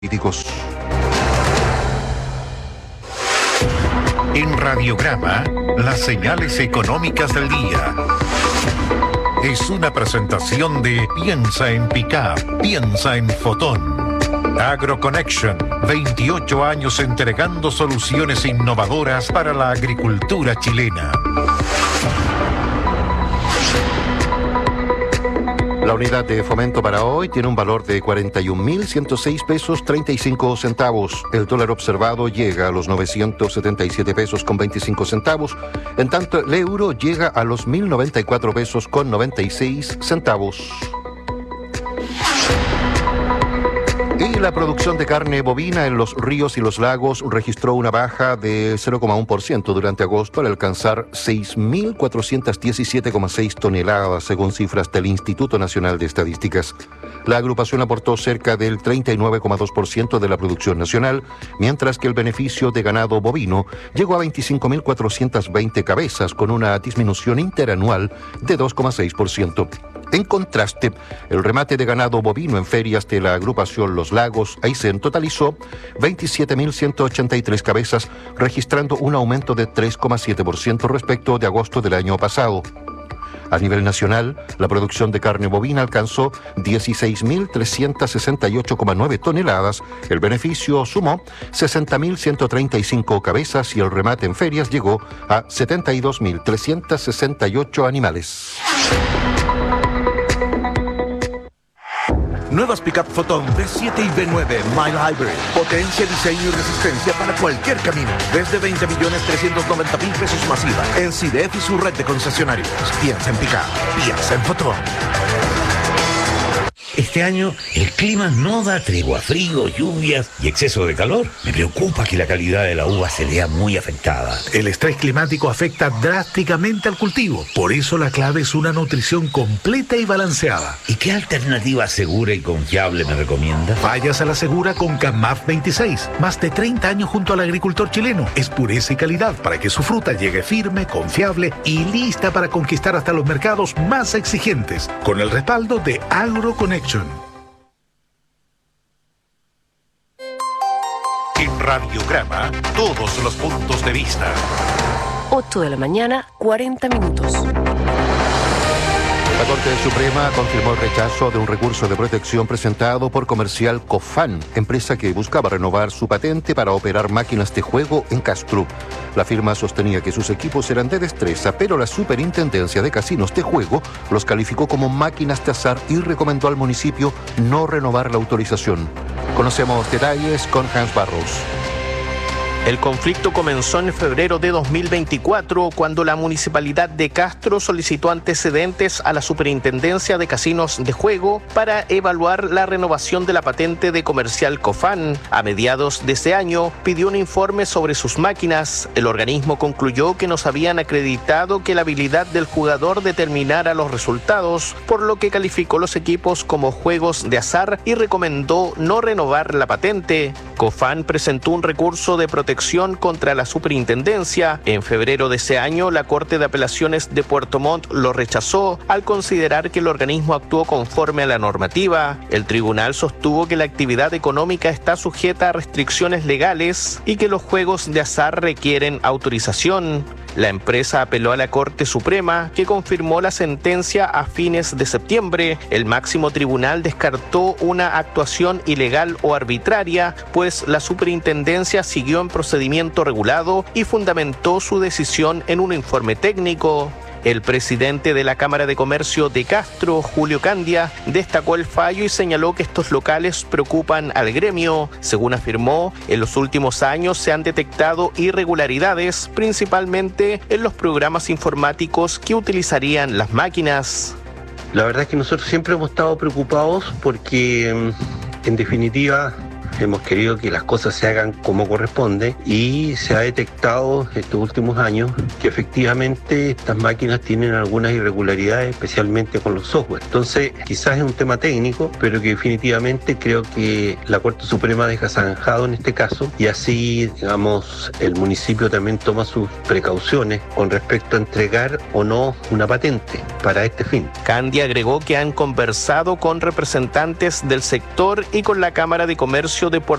políticos. En Radiograma, las señales económicas del día. Es una presentación de Piensa en Pickup, piensa en Fotón. AgroConnection, 28 años entregando soluciones innovadoras para la agricultura chilena. La unidad de fomento para hoy tiene un valor de 41.106 pesos 35 centavos. El dólar observado llega a los 977 pesos con 25 centavos. En tanto, el euro llega a los 1.094 pesos con 96 centavos. Y la producción de carne bovina en los ríos y los lagos registró una baja de 0,1% durante agosto al alcanzar 6.417,6 toneladas, según cifras del Instituto Nacional de Estadísticas. La agrupación aportó cerca del 39,2% de la producción nacional, mientras que el beneficio de ganado bovino llegó a 25.420 cabezas, con una disminución interanual de 2,6%. En contraste, el remate de ganado bovino en ferias de la agrupación Los Lagos, Aysén, totalizó 27.183 cabezas, registrando un aumento de 3,7% respecto de agosto del año pasado. A nivel nacional, la producción de carne bovina alcanzó 16.368,9 toneladas, el beneficio sumó 60.135 cabezas y el remate en ferias llegó a 72.368 animales. Nuevas Pickup Fotón B7 y B9 Mile Hybrid. Potencia, diseño y resistencia para cualquier camino. Desde 20.390.000 pesos masiva. En CIDEF y su red de concesionarios. Piensa en Pickup. Piensa en Fotón. Este año el clima no da tregua, frío, lluvias y exceso de calor. Me preocupa que la calidad de la uva se vea muy afectada. El estrés climático afecta drásticamente al cultivo. Por eso la clave es una nutrición completa y balanceada. ¿Y qué alternativa segura y confiable me recomienda? Vayas a la segura con CAMAF 26. Más de 30 años junto al agricultor chileno. Es pureza y calidad para que su fruta llegue firme, confiable y lista para conquistar hasta los mercados más exigentes. Con el respaldo de AgroConnection. En Radiograma, todos los puntos de vista. 8 de la mañana, 40 minutos. La Corte Suprema confirmó el rechazo de un recurso de protección presentado por Comercial Cofán, empresa que buscaba renovar su patente para operar máquinas de juego en Castro. La firma sostenía que sus equipos eran de destreza, pero la Superintendencia de Casinos de Juego los calificó como máquinas de azar y recomendó al municipio no renovar la autorización. Conocemos detalles con Hans Barros. El conflicto comenzó en febrero de 2024, cuando la Municipalidad de Castro solicitó antecedentes a la Superintendencia de Casinos de Juego para evaluar la renovación de la patente de Comercial Cofán. A mediados de ese año, pidió un informe sobre sus máquinas. El organismo concluyó que no se habían acreditado que la habilidad del jugador determinara los resultados, por lo que calificó los equipos como juegos de azar y recomendó no renovar la patente. Cofán presentó un recurso de protección contra la superintendencia. En febrero de ese año, la Corte de Apelaciones de Puerto Montt lo rechazó al considerar que el organismo actuó conforme a la normativa. El tribunal sostuvo que la actividad económica está sujeta a restricciones legales y que los juegos de azar requieren autorización. La empresa apeló a la Corte Suprema, que confirmó la sentencia a fines de septiembre. El máximo tribunal descartó una actuación ilegal o arbitraria, pues la superintendencia siguió en procedimiento regulado y fundamentó su decisión en un informe técnico. El presidente de la Cámara de Comercio de Castro, Julio Candia, destacó el fallo y señaló que estos locales preocupan al gremio. Según afirmó, en los últimos años se han detectado irregularidades, principalmente en los programas informáticos que utilizarían las máquinas. La verdad es que nosotros siempre hemos estado preocupados porque, en definitiva, hemos querido que las cosas se hagan como corresponde y se ha detectado estos últimos años que efectivamente estas máquinas tienen algunas irregularidades, especialmente con los software. Entonces, quizás es un tema técnico, pero que definitivamente creo que la Corte Suprema deja zanjado en este caso y así, digamos, el municipio también toma sus precauciones con respecto a entregar o no una patente para este fin. Candia agregó que han conversado con representantes del sector y con la Cámara de Comercio de Puerto